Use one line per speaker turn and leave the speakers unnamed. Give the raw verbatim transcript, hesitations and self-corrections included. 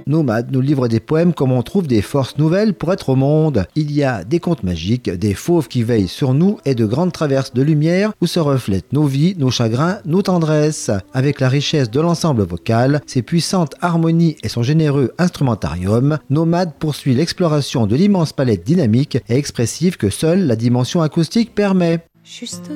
Nomade nous livre des poèmes comme on trouve des forces nouvelles pour être au monde. Il y a des contes magiques, des fauves qui veillent sur nous et de grandes traverses de lumière où se reflètent nos vies, nos chagrins, nos tendresses. Avec la richesse de l'ensemble vocal, ses puissantes harmonies et son généreux instrumentarium, Nomade poursuit l'exploration de l'immense palette dynamique et expressive que seule la dimension acoustique permet.
Juste